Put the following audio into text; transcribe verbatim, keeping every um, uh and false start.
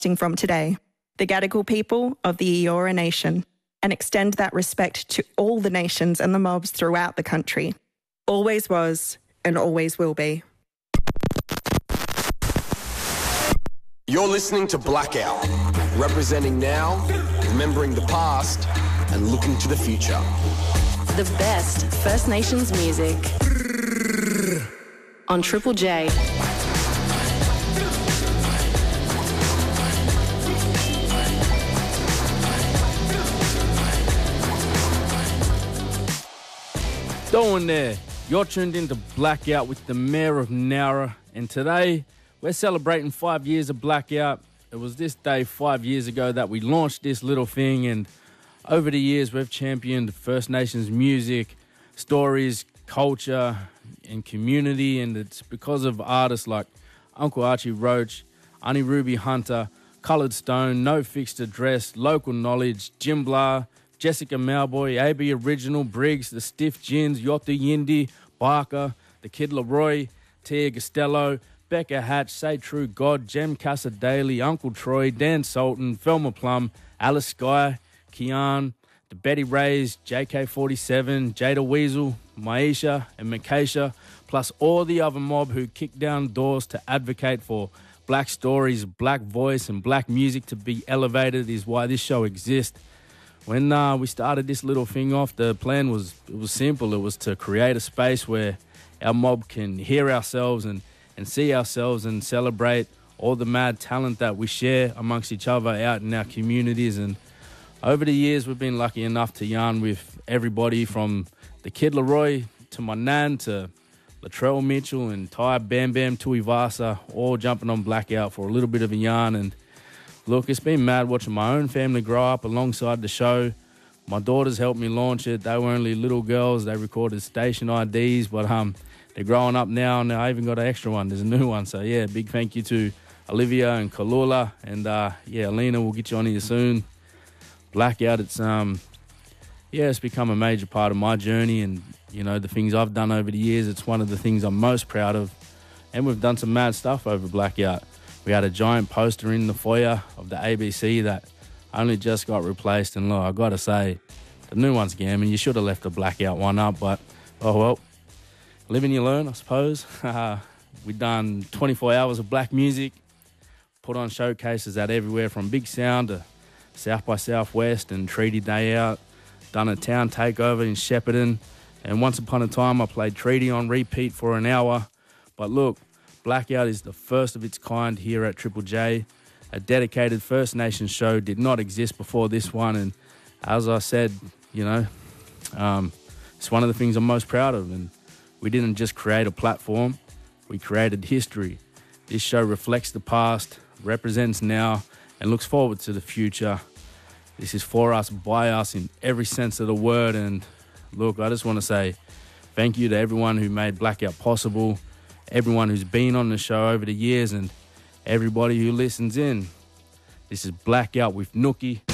from today, the Gadigal people of the Eora Nation, and extend that respect to all the nations and the mobs throughout the country. Always was and always will be. You're listening to Blackout, representing now, remembering the past, and looking to the future. The best First Nations music on Triple J. Doing there, you're tuned into Blackout with the Mayor of Nowra, and today we're celebrating five years of Blackout. It was this day five years ago that we launched this little thing, and over the years we've championed First Nations music, stories, culture, and community, and it's because of artists like Uncle Archie Roach, Auntie Ruby Hunter, Coloured Stone, No Fixed Address, Local Knowledge, Jim Blah, Jessica Malboy, A B Original, Briggs, The Stiff Gins, Yotta Yindi, Barker, The Kid Leroy, Tia Costello, Becca Hatch, Say True God, Jem Casa Daly, Uncle Troy, Dan Sultan, Velma Plum, Alice Skye, Kian, The Betty Rays, J K forty-seven, Jada Weasel, Maisha and Makaisha, plus all the other mob who kicked down doors to advocate for black stories, black voice and black music to be elevated is why this show exists. When uh, we started this little thing off, the plan was it was simple. It was to create a space where our mob can hear ourselves and, and see ourselves and celebrate all the mad talent that we share amongst each other out in our communities. And over the years, we've been lucky enough to yarn with everybody from the Kid Leroy to my nan to Latrell Mitchell and Ty Bam Bam Tuivasa, all jumping on Blackout for a little bit of a yarn. And look, it's been mad watching my own family grow up alongside the show. My daughters helped me launch it. They were only little girls. They recorded station I Ds, but um, they're growing up now, and I even got an extra one. There's a new one. So, yeah, big thank you to Olivia and Kalula. And, uh, yeah, Alina, we'll get you on here soon. Blackout, it's, um, yeah, it's become a major part of my journey and, you know, the things I've done over the years. It's one of the things I'm most proud of. And we've done some mad stuff over Blackout. We had a giant poster in the foyer of the A B C that only just got replaced. And look, I got to say, the new one's gammon. You should have left the Blackout one up, but, oh well. Live and you learn, I suppose. We've done twenty-four hours of black music, put on showcases at everywhere from Big Sound to South by Southwest and Treaty Day Out. Done a town takeover in Shepparton. And once upon a time, I played Treaty on repeat for an hour. But look, Blackout is the first of its kind here at Triple J. A dedicated First Nations show did not exist before this one. And as I said, you know, um, it's one of the things I'm most proud of. And we didn't just create a platform, we created history. This show reflects the past, represents now, and looks forward to the future. This is for us, by us, in every sense of the word. And look, I just want to say thank you to everyone who made Blackout possible, everyone who's been on the show over the years, and everybody who listens in. This is Blackout with Nookie.